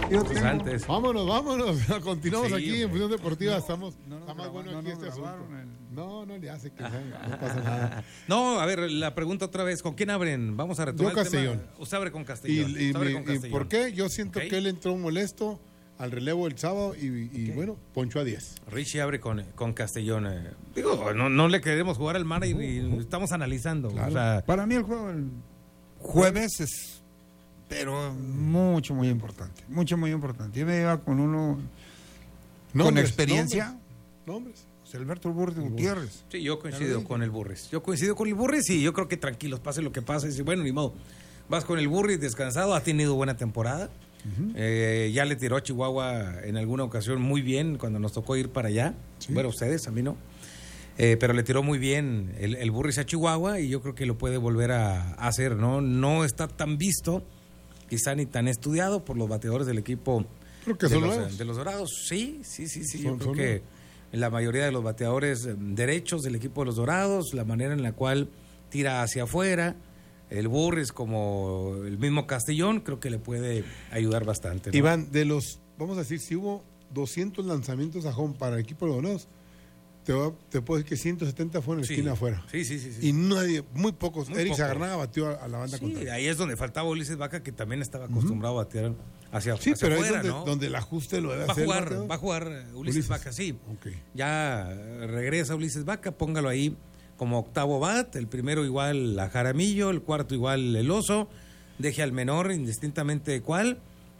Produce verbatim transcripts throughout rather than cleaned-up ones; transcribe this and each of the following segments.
Yo tengo... antes. Vámonos, vámonos. Continuamos Sí, aquí hombre. en Fusión Deportiva. No, Estamos. no nos está más graba- bueno no aquí nos este asunto. grabaron el- No, no le hace que no pasa nada. No, a ver, la pregunta otra vez. ¿Con quién abren? Vamos a retomar Yo el tema. Castellón. Usted abre con Y, Castellón. y, Usted abre mi- con y Castellón. ¿por qué? Yo siento Ok. que él entró molesto al relevo el sábado y, y Ok. bueno, poncho a diez. Richie abre con, con Castellón. eh. Digo, no, no le queremos jugar al manager y estamos analizando. Claro. O sea, Para mí el juego del jueves es, pero mucho, muy importante. Mucho, muy importante. Yo me iba con uno con Nombres, experiencia, Nombres. nombres. José Alberto Burri Gutiérrez. sí, yo Ya coincido lo dije. con el Burris. Yo coincido con el Burris y yo creo que tranquilos, pase lo que pase. Y bueno, ni modo. Vas con el Burris descansado, ha tenido buena temporada. Eh, ya le tiró a Chihuahua en alguna ocasión muy bien cuando nos tocó ir para allá. Sí. Bueno, ustedes, a mí no. Eh, pero le tiró muy bien el, el Burris a Chihuahua y yo creo que lo puede volver a, a hacer, ¿no? No está tan visto, quizá ni tan estudiado por los bateadores del equipo Creo que de, son los, nuevos. de los Dorados. Sí, sí, sí, sí. Son- yo creo son que nuevos. la mayoría de los bateadores eh, derechos del equipo de los Dorados, la manera en la cual tira hacia afuera, el Burris como el mismo Castellón, creo que le puede ayudar bastante, ¿no? Iván, de los, vamos a decir, si hubo doscientos lanzamientos a home para el equipo de los Dorados, te, va- te puedo decir que ciento setenta fueron en Sí. esquina afuera. Sí, sí, sí. sí. Y nadie, muy pocos. Muy Eric pocos. Zagarnaga batió a, a la banda Sí, contraria. ahí es donde faltaba Ulises Vaca, que también estaba acostumbrado a batear hacia, Sí, hacia pero afuera, es donde, ¿no? donde el ajuste lo debe Va a hacer. el jugar, bateador. va a jugar eh, Ulises, Ulises. Vaca, sí. Ok. Ya eh, regresa Ulises Vaca, póngalo ahí como octavo bat, el primero igual a Jaramillo, el cuarto igual el Oso, deje al menor indistintamente cuál,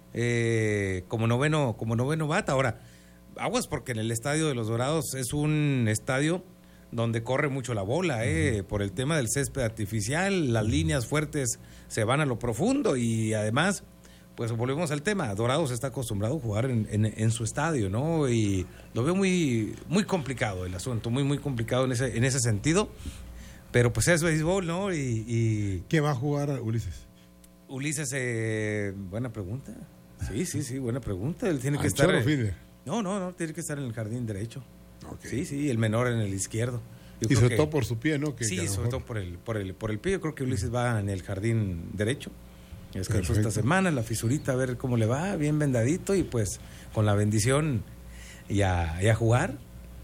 eh, como noveno, como noveno bat. Ahora, aguas porque en el estadio de los Dorados es un estadio donde corre mucho la bola, eh, por el tema del césped artificial, las líneas fuertes se van a lo profundo y además, pues volvemos al tema, Dorados está acostumbrado a jugar en, en- en su estadio, ¿no? Y lo veo muy, muy complicado el asunto, muy, muy complicado en ese, en ese sentido, pero pues es béisbol, ¿no? Y, y ¿Qué va a jugar Ulises? Ulises, eh, buena pregunta, sí, sí, sí, buena pregunta, él tiene que ¿Anchor estar... o fielder? No, no, no, tiene que estar en el jardín derecho. Ok. Sí, sí, el menor en el izquierdo. Yo Y creo sobre que- todo por su pie, ¿no? Que, sí, que a lo sobre mejor- todo por el, por el, por el pie. Yo creo que Ulises va en el jardín derecho. Descansó Perfecto. esta semana, la fisurita, a ver cómo le va, bien vendadito y pues con la bendición y a, y a jugar.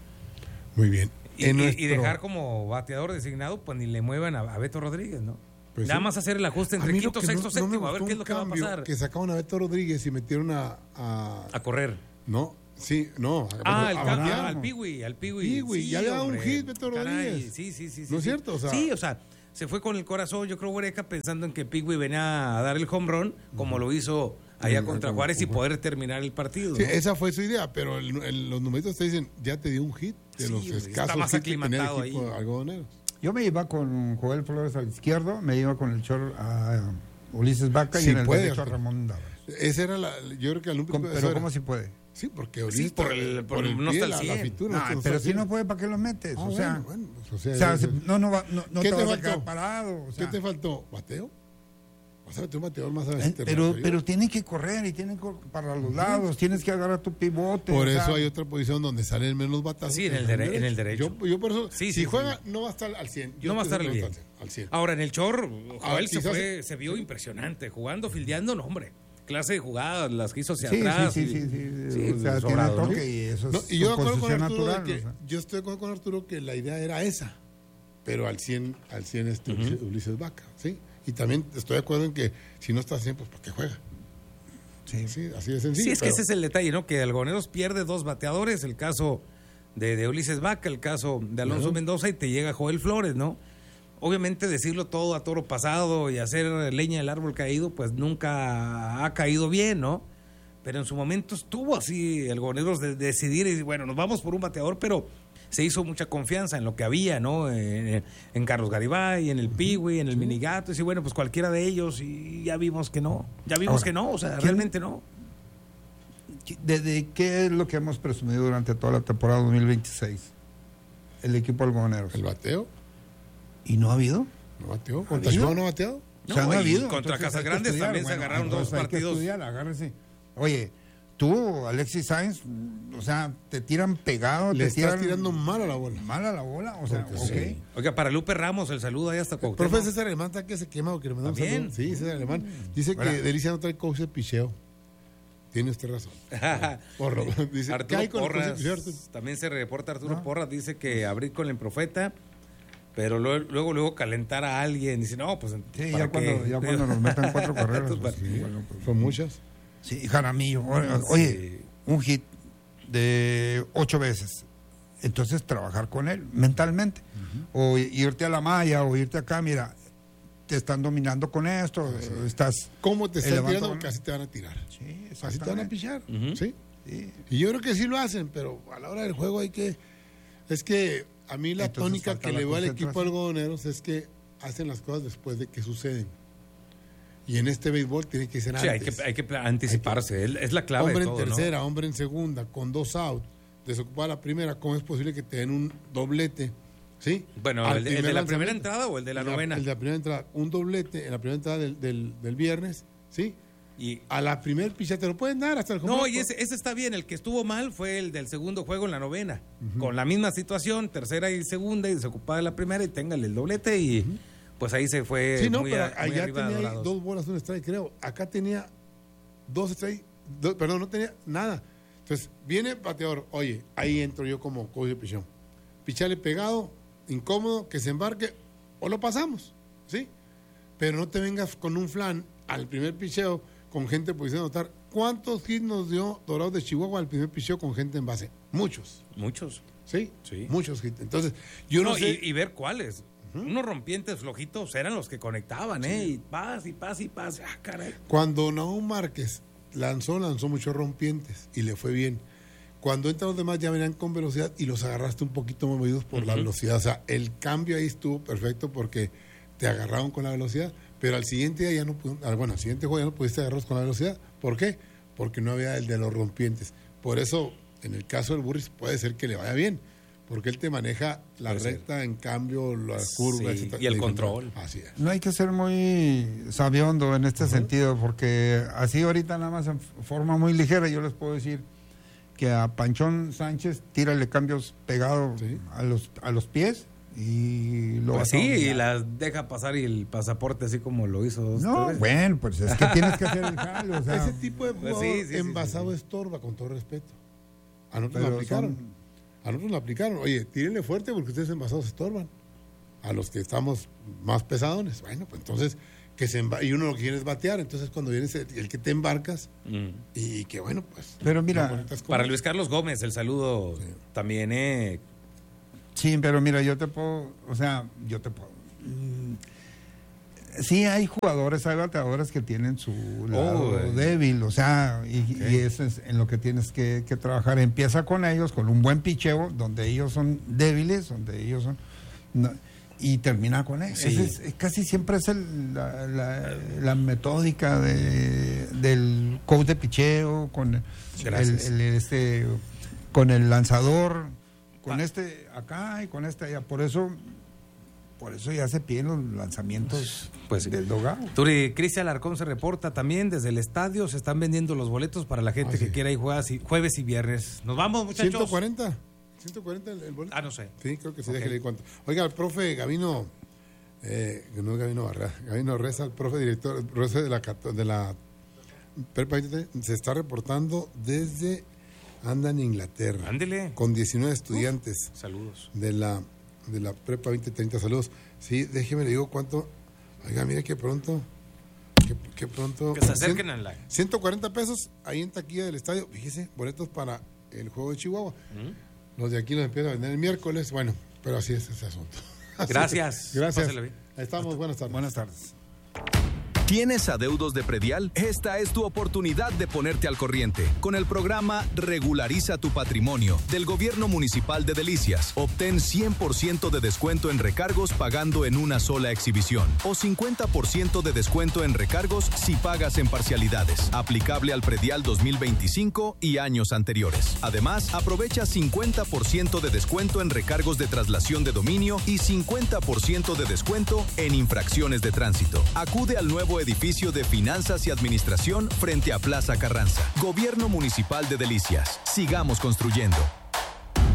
Muy bien. Y, En y- y nuestro- dejar como bateador designado, pues ni le muevan a, a Beto Rodríguez, ¿no? Pues Nada sí. más hacer el ajuste A entre mí lo quinto, que sexto, no- no me séptimo, a ver gustó qué es un lo que va a cambio, pasar. Que sacaban a Beto Rodríguez y metieron a... a- A correr. no, sí, no. Ah, a- el a ca- batear. ah, al Piwi, al Piwi. Piwi, ya había dado un hit Beto Caray, Rodríguez. Sí, sí, sí. sí ¿No es sí. cierto? O sea- sí, o sea, se fue con el corazón, yo creo, Huereca, pensando en que Piwi venía a dar el home run, como lo hizo allá Mm, contra como- Juárez y como- poder terminar el partido. Sí, ¿no? esa fue su idea, pero el- el- los numeritos te dicen, ya te dio un hit de Sí, los hombre, está escasos más hits que tenía el aclimatado equipo ahí. algodonero. Yo me iba con Joel Flores al izquierdo, me iba con el chor a Ulises Vaca Sí y en el puede, derecho a Arturo. Ramón Dávila. Esa era la, yo creo que al único... Com- eso Pero era- ¿cómo si puede? Sí, porque Sí, Ulises por el- por el- no pie, está al la, la cien. fitura, No, no está pero al si cien. no puede, ¿para qué lo metes? Ah, o sea, bueno, bueno, pues, o sea, o sea, eso- se- no, no, va- no, no ¿Qué te, te vas a quedar faltó? parado. o sea. ¿Qué te faltó? ¿Bateo? Vas a meter un bateador más a Eh, ver pero, pero tiene que correr y tiene que cor- para los lados, tienes que agarrar tu pivote. Por o sea, eso hay otra posición donde salen menos batazos. Sí, en que el son dere- en el derecho. Yo, yo por eso, Sí, si sí, juega, sí. no va a estar al cien. Yo No va a estoy estar al seguro bien. que al cien. Ahora, en el Chor, Ah, Joel se, quizás- fue, se vio impresionante, jugando, fildeando, no, hombre. Clase de jugadas, las que hizo hacia Sí, atrás. sí, y- sí, sí, sí, sí, o sea, sobrado, tiene ¿no? toque y eso es No, y yo de su acuerdo con posición Arturo de natural. que, o sea. yo estoy de acuerdo con Arturo que la idea era esa, pero al cien, al cien este Ulises, Ulises Vaca, ¿sí? Y también estoy de acuerdo en que si no está al cien, pues ¿por qué juega? Sí. Sí, así de sencillo. Sí, es que pero- ese es el detalle, ¿no? Que Algoneros pierde dos bateadores, el caso de, de Ulises Vaca, el caso de Alonso Claro. Mendoza y te llega Joel Flores, ¿no? Obviamente decirlo todo a toro pasado y hacer leña del árbol caído, pues nunca ha caído bien, ¿no? Pero en su momento estuvo así Algoneros de, de decidir y bueno, nos vamos por un bateador, pero se hizo mucha confianza en lo que había, ¿no? En, en Carlos Garibay, en el Piwi, en el Minigato, y sí, bueno, pues cualquiera de ellos y ya vimos que no, ya vimos Ahora, que no, o sea, ¿quién- realmente no. ¿De, de qué es lo que hemos presumido durante toda la temporada dos mil veintiséis? El equipo algodoneros. ¿El bateo? ¿Y no ha habido? ¿No bateó? ¿Contra habido? Chihuahua no ha bateado? O sea, no No, ha y habido. contra Entonces, hay que Casagrandes estudiar. también se Bueno, agarraron dos entonces hay que partidos. estudiar, agárrese. Oye, tú, Alexis Sainz, o sea, te tiran pegado, Le te estás tiran tirando mal a la bola. mal a la bola, o sea, Porque ok. sí. Oiga, para Lupe Ramos, el saludo ahí hasta Cuauhtémoc. Profe César Alemán está que se quema porque le mandamos ¿También? saludos. Sí, César Alemán. Dice Hola. que Delicia no trae coach de picheo. tiene usted razón. Porro. Dice, Arturo ¿qué hay con Porras, el concierto? también se reporta Arturo No. Porras, dice que abrir con el Profeta, pero luego, luego, luego calentar a alguien. Dice, no, pues. Sí, ¿para ya cuando, qué? ya cuando nos metan cuatro carreras. Pues, sí, bueno, pues, Son muchas. sí, Jaramillo. Oye, un hit de ocho veces. Entonces, trabajar con él mentalmente. Uh-huh. O irte a la malla, o irte acá, mira, te están dominando con esto, sí. estás... ¿Cómo te están elevando tirando? con... Porque así te van a tirar. Sí, así te van a pichar. Uh-huh. ¿Sí? Sí. Y yo creo que sí lo hacen, pero a la hora del juego hay que... Es que a mí la Entonces, tónica que la le va al equipo algodoneros es que hacen las cosas después de que suceden. Y en este béisbol tiene que ser Sí, antes. hay que, hay que anticiparse, hay que... es la clave Hombre de todo, en tercera, ¿no? hombre en segunda, con dos outs, desocupada la primera, ¿cómo es posible que te den un doblete? ¿Sí? Bueno, Al el, el primer de la primera lanzamiento. entrada o el de la El de novena. El de la primera entrada, un doblete en la primera entrada del, del, del viernes, ¿sí? Y... A la primer picha te lo pueden dar hasta el home No, run. y ese, ese está bien. El que estuvo mal fue el del segundo juego en la novena. Uh-huh. Con la misma situación, tercera y segunda, y desocupada la primera, y téngale el doblete, y uh-huh. pues ahí se fue. Sí, no, muy pero a, muy allá arriba tenía Dorados. dos bolas, un strike, creo. Acá tenía dos strike, dos, perdón, no tenía nada. Entonces, viene bateador, oye, ahí entro yo como coach de pichón. Pichale pegado, incómodo, que se embarque, o lo pasamos, ¿sí? Pero no te vengas con un flan al primer picheo con gente pudiendo anotar. ¿Cuántos hits nos dio Dorados de Chihuahua al primer picheo con gente en base? Muchos. Muchos. ¿Sí? Sí. Muchos hits. Entonces, yo no, no sé... Y, y ver cuáles. Uh-huh. Unos rompientes flojitos eran los que conectaban, sí. ¿eh? Y paz, y paz, y paz. Ah, caray. Cuando Nahum Márquez lanzó, lanzó muchos rompientes y le fue bien. Cuando entran los demás ya venían con velocidad y los agarraste un poquito movidos por uh-huh. la velocidad. O sea, el cambio ahí estuvo perfecto porque te agarraron con la velocidad, pero al siguiente día ya no pudieron, bueno, al siguiente juego ya no pudiste agarrarlos con la velocidad. ¿Por qué? Porque no había el de los rompientes. Por eso, en el caso del Burris, puede ser que le vaya bien, porque él te maneja la puede recta, ser. En cambio, las curvas. Sí, y el control. Así es. No hay que ser muy sabiondo en este uh-huh. sentido, porque así ahorita nada más en forma muy ligera yo les puedo decir que a Panchón Sánchez tírale cambios pegados ¿sí? a los a los pies y lo pues sí, y las deja pasar y el pasaporte así como lo hizo dos, no, tres. Bueno, pues es que tienes que hacer el jalo, o sea, ese tipo de jugador pues sí, sí, envasado sí, sí. estorba, con todo respeto. A nosotros lo aplicaron. Son... A nosotros lo aplicaron. Oye, tírenle fuerte porque ustedes envasados estorban. A los que estamos más pesadones. Bueno, pues entonces, que se emba... y uno lo que quiere es batear. Entonces, cuando vienes el que te embarcas, mm. y que bueno, pues. Pero mira, para Luis Carlos Gómez, el saludo sí. también, ¿eh? Sí, pero mira, yo te puedo, o sea, yo te puedo. Mmm, sí, hay jugadores, hay bateadores que tienen su lado oh, débil, o sea, y, okay. y eso es en lo que tienes que, que trabajar. Empieza con ellos, con un buen picheo, donde ellos son débiles, donde ellos son. No, y termina con ellos. Sí. Es, es, casi siempre es el, la, la, la metódica de, del coach de picheo, con el, el, este, con el lanzador. Con ah. este acá y con este allá. Por eso, por eso ya se piden los lanzamientos pues, del dogado. Turi, Cristian Alarcón se reporta también desde el estadio. Se están vendiendo los boletos para la gente ah, que sí. quiera ir juegas y, jueves y viernes. Nos vamos, muchachos. ciento cuarenta. ciento cuarenta el, el boleto. Ah, no sé. Sí, creo que sí. Okay. Déjale cuánto. Oiga, el profe Gavino, eh, no es Gavino Barra, Gavino Reza, el profe director Reza de la, de la se está reportando desde. Anda en Inglaterra. Ándele. Con diecinueve estudiantes. Uf, saludos. De la, de la prepa veinte treinta. Saludos. Sí, déjeme le digo cuánto. Oiga, mire que pronto. Que, que pronto. Que se acerquen al live. ciento cuarenta pesos ahí en taquilla del estadio. Fíjese, boletos para el juego de Chihuahua. ¿Mm? Los de aquí los empiezan a vender el miércoles. Bueno, pero así es ese asunto. Gracias. Gracias. Ahí estamos. Buenas tardes. Buenas tardes. ¿Tienes adeudos de predial? Esta es tu oportunidad de ponerte al corriente. Con el programa Regulariza tu Patrimonio del Gobierno Municipal de Delicias. Obtén cien por ciento de descuento en recargos pagando en una sola exhibición. O cincuenta por ciento de descuento en recargos si pagas en parcialidades. Aplicable al predial dos mil veinticinco y años anteriores. Además, aprovecha cincuenta por ciento de descuento en recargos de traslación de dominio y cincuenta por ciento de descuento en infracciones de tránsito. Acude al nuevo edificio de Finanzas y Administración frente a Plaza Carranza. Gobierno Municipal de Delicias. Sigamos construyendo.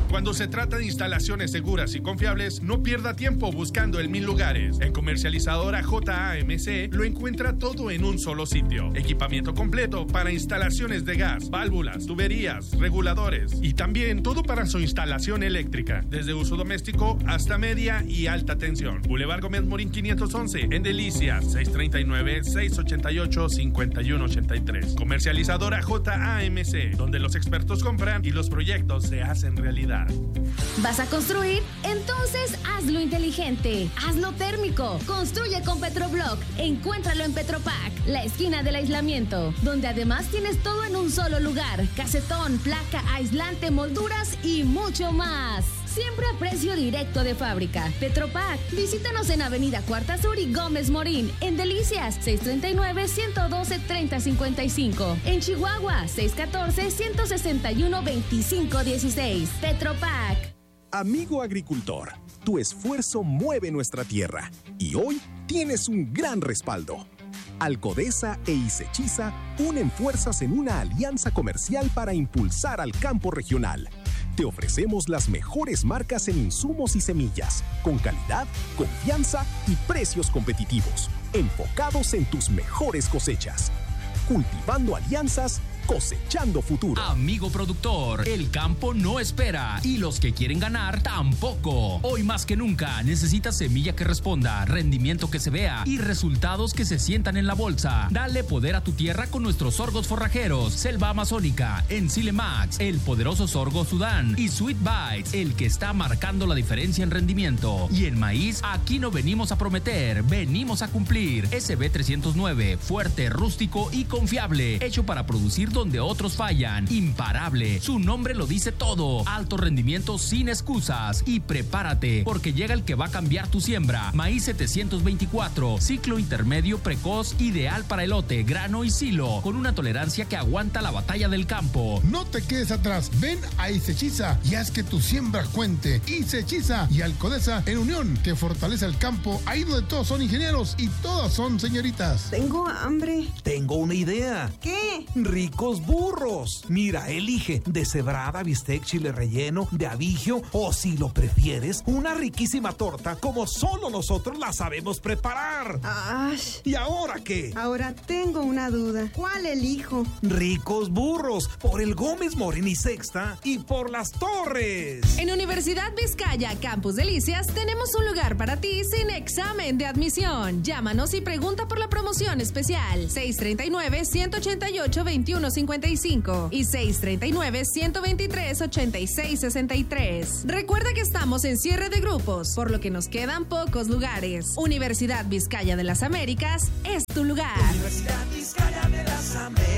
Cuando se trata de instalaciones seguras y confiables, no pierda tiempo buscando el mil lugares. En Comercializadora J A M C lo encuentra todo en un solo sitio. Equipamiento completo para instalaciones de gas, válvulas, tuberías, reguladores y también todo para su instalación eléctrica, desde uso doméstico hasta media y alta tensión. Boulevard Gómez Morín quinientos once, en Delicias, seis treinta y nueve, seis ochenta y ocho, cincuenta y uno ochenta y tres. Comercializadora J A M C, donde los expertos compran y los proyectos se hacen realidad. ¿Vas a construir? Entonces hazlo inteligente, hazlo térmico. Construye con Petroblock. Encuéntralo en Petropac, la esquina del aislamiento, donde además tienes todo en un solo lugar: casetón, placa, aislante, molduras y mucho más. Siempre a precio directo de fábrica. Petropac. Visítanos en Avenida Cuarta Sur y Gómez Morín. En Delicias, seis treinta y nueve, ciento doce, treinta cincuenta y cinco. En Chihuahua, seis catorce, ciento sesenta y uno, veinticinco dieciséis. Petropac. Amigo agricultor, tu esfuerzo mueve nuestra tierra y hoy tienes un gran respaldo. Alcodesa e Isechiza unen fuerzas en una alianza comercial para impulsar al campo regional. Te ofrecemos las mejores marcas en insumos y semillas, con calidad, confianza y precios competitivos, enfocados en tus mejores cosechas. Cultivando alianzas, cosechando futuro. Amigo productor, el campo no espera y los que quieren ganar tampoco. Hoy más que nunca necesitas semilla que responda, rendimiento que se vea y resultados que se sientan en la bolsa. Dale poder a tu tierra con nuestros sorgos forrajeros, Selva Amazónica, Ensile Max, el poderoso sorgo Sudán y Sweet Bites, el que está marcando la diferencia en rendimiento. Y en maíz, aquí no venimos a prometer, venimos a cumplir. S B trescientos nueve, fuerte, rústico y confiable, hecho para producir donde otros fallan, imparable, su nombre lo dice todo, alto rendimiento sin excusas. Y prepárate, porque llega el que va a cambiar tu siembra. Maíz setecientos veinticuatro, ciclo intermedio precoz, ideal para elote, grano y silo, con una tolerancia que aguanta la batalla del campo. No te quedes atrás, ven a Isechiza y haz que tu siembra cuente. Isechiza y Alcodesa en unión, que fortalece el campo, ahí donde todos son ingenieros y todas son señoritas. Tengo hambre. Tengo una idea. ¿Qué? Rico burros. Mira, elige deshebrada, bistec, chile relleno, de abigio o, si lo prefieres, una riquísima torta como solo nosotros la sabemos preparar. Ash. ¿Y ahora qué? Ahora tengo una duda. ¿Cuál elijo? Ricos burros, por el Gómez Morín y Sexta y por Las Torres. En Universidad Vizcaya, Campus Delicias, tenemos un lugar para ti sin examen de admisión. Llámanos y pregunta por la promoción especial seis treinta y nueve, ciento ochenta y ocho, veintiuno cincuenta y cinco y seis treinta y nueve, ciento veintitrés, ochenta y seis sesenta y tres. Recuerda que estamos en cierre de grupos, por lo que nos quedan pocos lugares. Universidad Vizcaya de las Américas es tu lugar. Universidad Vizcaya de las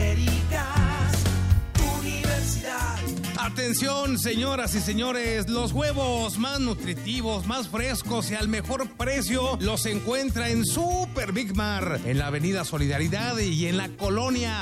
Américas, tu universidad. Atención, señoras y señores, los huevos más nutritivos, más frescos y al mejor precio los encuentra en Super Big Mar, en la Avenida Solidaridad y en la colonia